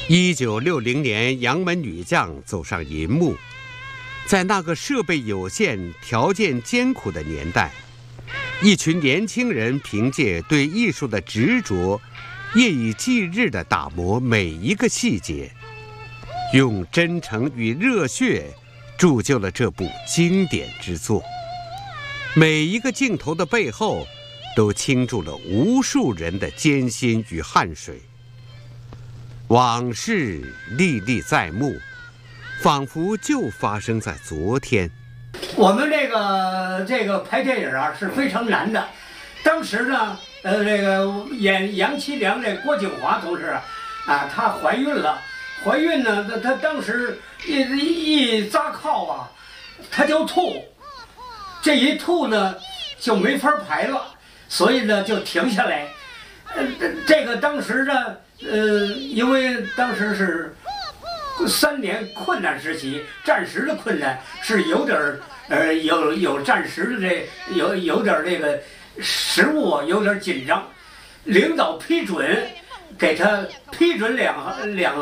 1960年，杨门女将走上银幕。在那个设备有限、条件艰苦的年代，一群年轻人凭借对艺术的执着，夜以继日地打磨每一个细节，用真诚与热血铸就了这部经典之作。每一个镜头的背后，都倾注了无数人的艰辛与汗水。往事历历在目，仿佛就发生在昨天。 我们这个拍电影啊是非常难的。当时呢，这个演杨七娘这郭景华同志啊，她怀孕了。怀孕呢，她当时一扎靠啊，她就吐。这一吐呢，就没法排了，所以呢就停下来。这个当时呢，因为当时是3年困难时期，暂时的困难是有点有暂时的有点这个食物有点紧张，领导批准给他批准两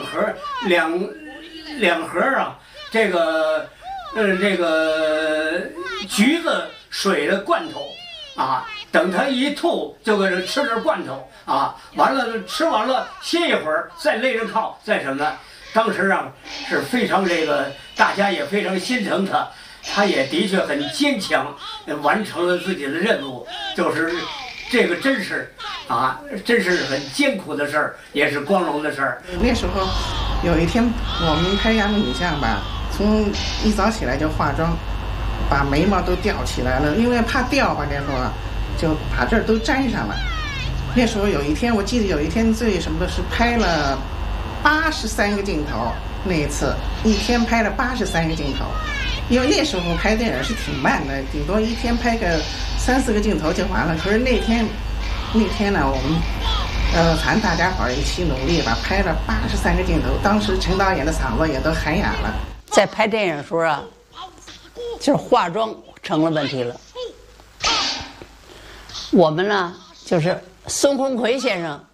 盒啊，这个橘子水的罐头啊，等他一吐就给他吃点罐头啊，完了吃完了歇一会儿，再勒着靠，再什么。当时啊是非常大家也非常心疼他，他也的确很坚强，完成了自己的任务。就是这个真是很艰苦的事儿，也是光荣的事儿。 那时候有一天我们拍杨门女将吧，从一早起来就化妆，把眉毛都吊起来了，因为怕掉吧，那时候就把这儿都粘上了。那时候有一天，我记得有一天最什么的是拍了83个镜头，那一次一天拍了83个镜头。因为那时候拍电影是挺慢的，顶多一天拍个3、4个镜头就完了。可是那天呢，我们咱大家伙一起努力吧，拍了83个镜头。当时陈导演的嗓子也都喊哑了。 在拍电影的时候啊，就是化妆成了问题了。我们呢，就是孙红奎先生